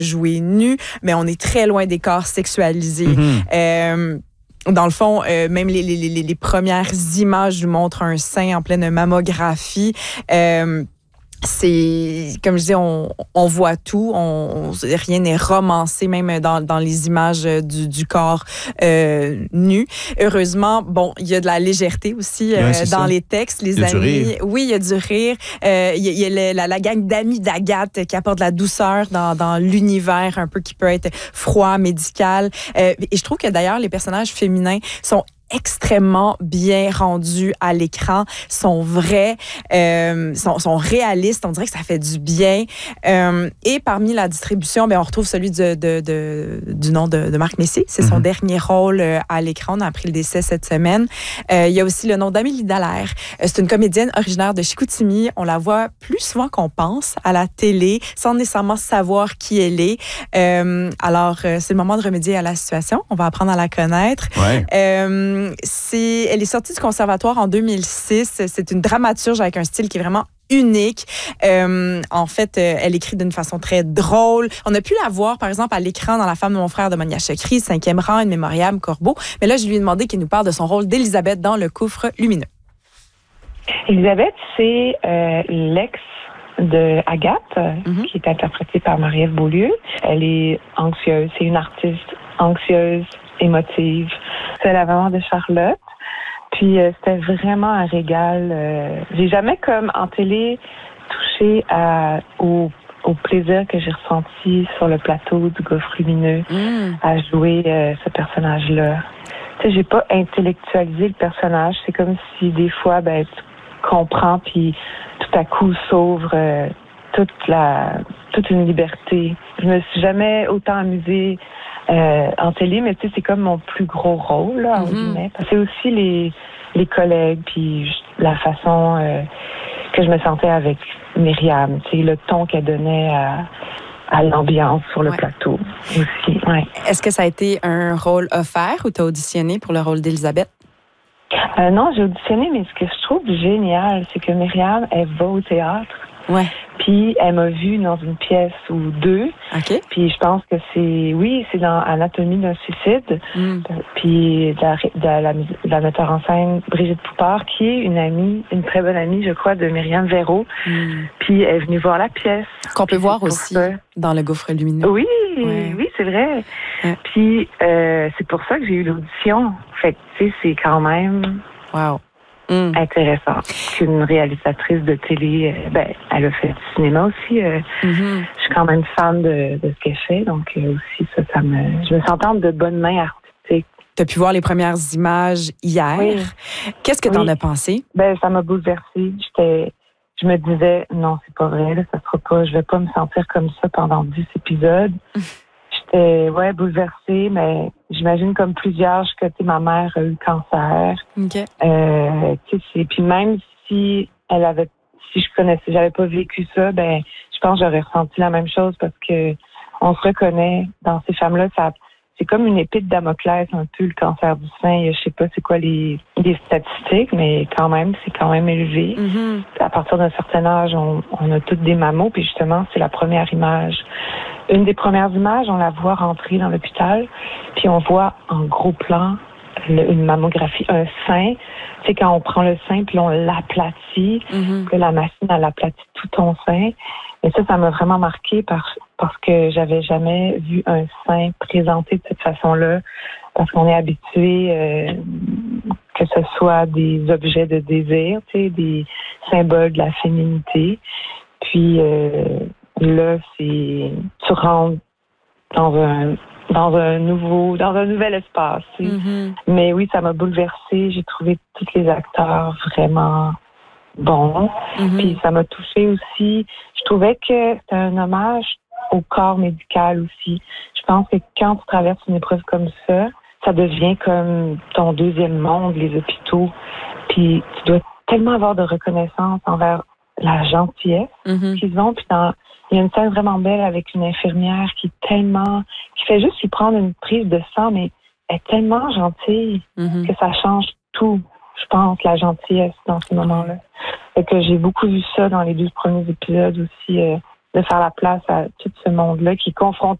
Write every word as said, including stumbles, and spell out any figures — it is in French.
jouer nu, mais on est très loin des corps sexualisés. Mm-hmm. Euh, Dans le fond, euh, même les, les, les, les premières images nous montrent un sein en pleine mammographie. Euh, c'est, comme je dis, on, on voit tout. On, on, rien n'est romancé, même dans, dans les images du, du corps euh, nu. Heureusement, bon, il y a de la légèreté aussi euh, ouais, dans ça. Les textes. Les il y a amis, du rire. Oui, il y a du rire. Euh, il y a, il y a le, la, la gang d'amis d'Agathe qui apporte de la douceur dans, dans l'univers un peu qui peut être froid, médical. Euh, et je trouve que d'ailleurs, les personnages féminins sont extrêmement bien rendus à l'écran, sont vrais, euh, sont, sont réalistes. On dirait que ça fait du bien. Euh, et parmi la distribution, bien, on retrouve celui de, de, de, du nom de, de Marc Messier. C'est son mm-hmm. dernier rôle à l'écran. On a appris le décès cette semaine. Euh, il y a aussi le nom d'Amélie Dallaire. C'est une comédienne originaire de Chicoutimi. On la voit plus souvent qu'on pense à la télé, sans nécessairement savoir qui elle est. Euh, alors, c'est le moment de remédier à la situation. On va apprendre à la connaître. Ouais. Euh, C'est, elle est sortie du conservatoire en deux mille six. C'est une dramaturge avec un style qui est vraiment unique. Euh, en fait, euh, elle écrit d'une façon très drôle. On a pu la voir, par exemple, à l'écran dans La femme de mon frère de Monia Chokri, Cinquième rang, Une mémoriable, Corbeau. Mais là, je lui ai demandé qu'il nous parle de son rôle d'Élisabeth dans Le Gouffre lumineux. Élisabeth, c'est euh, l'ex de Agathe, mm-hmm. qui est interprétée par Marie-Ève Beaulieu. Elle est anxieuse. C'est une artiste anxieuse, émotive. C'est la maman de Charlotte. Puis euh, c'était vraiment un régal. Euh, j'ai jamais comme en télé touché à, au, au plaisir que j'ai ressenti sur le plateau du Gouffre lumineux mm. à jouer euh, ce personnage-là. Tu sais, j'ai pas intellectualisé le personnage. C'est comme si des fois, ben, tu comprends puis tout à coup s'ouvre euh, toute la, toute une liberté. Je me suis jamais autant amusée Euh, en télé, mais tu sais, c'est comme mon plus gros rôle, là, en guillemets. C'est aussi les, les collègues, puis la façon euh, que je me sentais avec Myriam, tu sais, le ton qu'elle donnait à, à l'ambiance sur le ouais. plateau aussi. Ouais. Est-ce que ça a été un rôle offert ou tu as auditionné pour le rôle d'Élisabeth? Euh, non, j'ai auditionné, mais ce que je trouve génial, c'est que Myriam, elle va au théâtre. Ouais. Puis elle m'a vue dans une pièce ou deux. OK. Puis je pense que c'est, oui, c'est dans Anatomie d'un suicide. Mm. Puis de la, de, la, de la metteur en scène Brigitte Poupard, qui est une amie, une très bonne amie, je crois, de Myriam Véraud. Mm. Puis elle est venue voir la pièce. Qu'on peut voir aussi ça. Dans Le Gouffre lumineux. Oui, ouais. oui, c'est vrai. Ouais. Puis euh, c'est pour ça que j'ai eu l'audition. Fait que, tu sais, c'est quand même... Wow. Mm. Intéressant. Qu'une réalisatrice de télé, euh, ben, elle a fait du cinéma aussi. Euh, mm-hmm. Je suis quand même fan de, de ce qu'elle fait, donc euh, aussi ça, ça me, je me sens de bonnes mains artistiques. Tu as pu voir les premières images hier. Oui. Qu'est-ce que tu en oui. as pensé? Ben, ça m'a bouleversée. J'étais, je me disais, non, c'est pas vrai, là, ça sera pas, je vais pas me sentir comme ça pendant dix épisodes. J'étais, ouais, bouleversée, mais j'imagine comme plusieurs que, tu sais, ma mère a eu le cancer. OK. Euh, tu sais, puis même si elle avait, si je connaissais, j'avais pas vécu ça, ben, je pense que j'aurais ressenti la même chose parce que on se reconnaît dans ces femmes-là. Ça, c'est comme une épée de Damoclès, un peu, le cancer du sein. Je sais pas c'est quoi les, les statistiques, mais quand même, c'est quand même élevé. Mm-hmm. À partir d'un certain âge, on, on a toutes des mammos, puis justement, c'est la première image. Une des premières images, on la voit rentrer dans l'hôpital, puis on voit en gros plan le, une mammographie, un sein. Tu sais, quand on prend le sein, puis on l'aplatit, mm-hmm. que la machine, elle aplatit tout ton sein. Et ça, ça m'a vraiment marqué parce, parce que j'avais jamais vu un sein présenté de cette façon-là, parce qu'on est habitué euh, que ce soit des objets de désir, tu sais, des symboles de la féminité. Puis euh, là, c'est tu rentres dans un dans un nouveau dans un nouvel espace. Tu sais. Mm-hmm. Mais oui, ça m'a bouleversée. J'ai trouvé tous les acteurs vraiment bons. Mm-hmm. Puis ça m'a touchée aussi. Je trouvais que c'était un hommage au corps médical aussi. Je pense que quand tu traverses une épreuve comme ça, ça devient comme ton deuxième monde, les hôpitaux. Puis tu dois tellement avoir de reconnaissance envers la gentillesse mm-hmm. qu'ils ont. Puis dans, il y a une scène vraiment belle avec une infirmière qui est tellement, qui fait juste lui prendre une prise de sang, mais elle est tellement gentille mm-hmm. que ça change tout. Je pense, la gentillesse dans ces moments-là. Et que j'ai beaucoup vu ça dans les deux premiers épisodes aussi. Euh, de faire la place à tout ce monde-là qui est confronté